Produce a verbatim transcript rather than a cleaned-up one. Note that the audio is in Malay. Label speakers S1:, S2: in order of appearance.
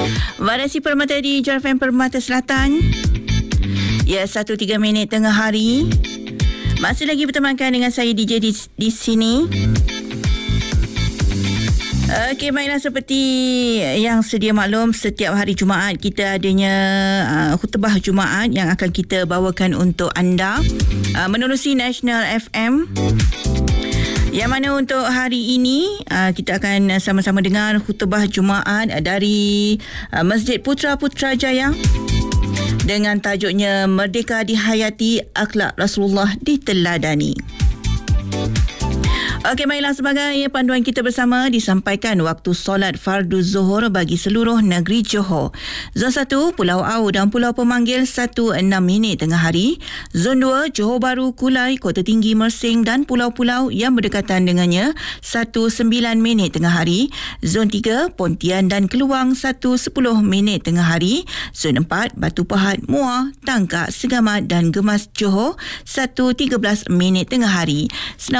S1: Variasi Permata di J F M Permata Selatan. Ya, satu tiga minit tengah hari. Masih lagi bertemankan dengan saya D J di, di sini. Okey, baiklah, seperti yang sedia maklum, setiap hari Jumaat kita adanya uh, khutbah Jumaat yang akan kita bawakan untuk anda uh, menerusi National F M. Yang mana untuk hari ini uh, kita akan sama-sama dengar khutbah Jumaat dari uh, Masjid Putra Putrajaya dengan tajuknya Merdeka Dihayati, Akhlak Rasulullah Diteladani. Okey, baiklah, sebagai panduan kita bersama disampaikan waktu solat fardu zuhur bagi seluruh negeri Johor. Zon satu, Pulau Au dan Pulau Pemanggil satu enam minit tengah hari. Zon dua, Johor Bahru, Kulai, Kota Tinggi, Mersing dan pulau-pulau yang berdekatan dengannya satu sembilan minit tengah hari. Zon tiga, Pontian dan Keluang satu sepuluh minit tengah hari. Zon empat, Batu Pahat, Muar, Tangkak, Segamat dan Gemas Johor satu tiga belas minit tengah hari.